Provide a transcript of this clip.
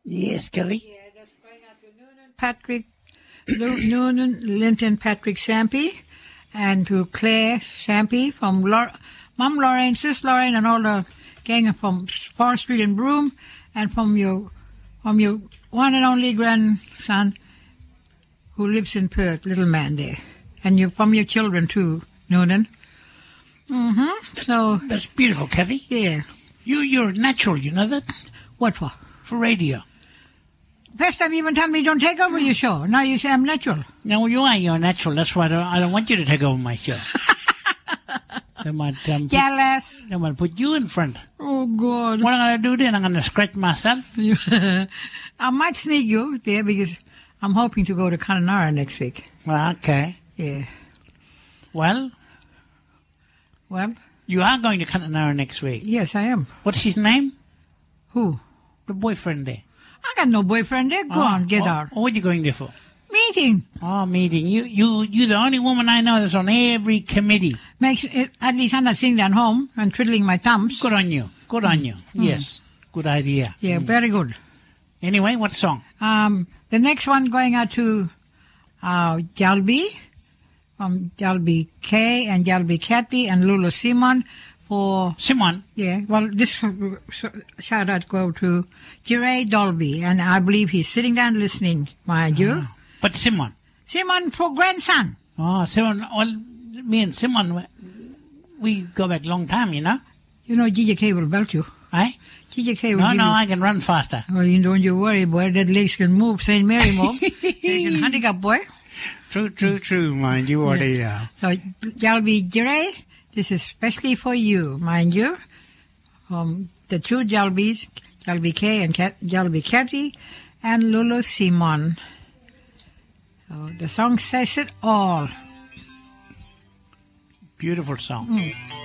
Yes, Kelly. Yeah, that's going out to Noonan, Linton Patrick Sampy, and to Claire Sampy from Mom Lorraine, Sis Lorraine, and all the gang from Fort Street and Broome, and from your one and only grandson who lives in Perth, little man there, and from your children too, Noonan. So That's beautiful, Kathy. yeah, You're natural, you know that? what for? For radio. First time you even told me don't take over your show. Now you say I'm natural. No, you're natural. That's why I don't want you to take over my show. They might, Jealous. they might put you in front. Oh God. What am I going to do then? I'm going to scratch myself? I might sneak you there because I'm hoping to go to Connemara next week. Well, okay. Yeah. Well, you are going to Connemara next week. Yes, I am. What's his name? Who? The boyfriend there. I got no boyfriend there. Go on, get out. What are you going there for? Meeting. Oh, meeting. You're the only woman I know that's on every committee. Makes it, at least I'm not sitting down home and twiddling my thumbs. Good on you. Good on you. Yes. Good idea. Yeah, very good. Anyway, what song? The next one going out to Jalby, from Jalby K and Jalby Kathy and Lulu Simon for... Simon? Yeah, well, this shout out go to Jiray Dolby, and I believe he's sitting down listening, mind you. But Simon? Simon for grandson. Oh, Simon. Well, me and Simon, we go back a long time, you know? You know GJK will belt you. Eh? GJK will No, give no, you... I can run faster. Well, don't you worry, boy. That legs can move. St. Mary move. They can handicap, boy. True, mind you. Already, So, Jalby Jiray, this is especially for you, mind you. From the two Jalbys, Jalby K and Jalby Kathy, and Lulu Simon. So the song says it all. Beautiful song.